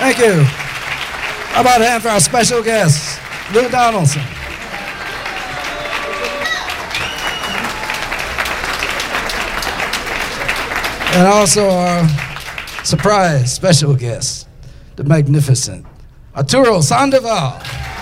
Thank you. How about a hand for our special guest, Lou Donaldson? And also our surprise special guest, the magnificent Arturo Sandoval.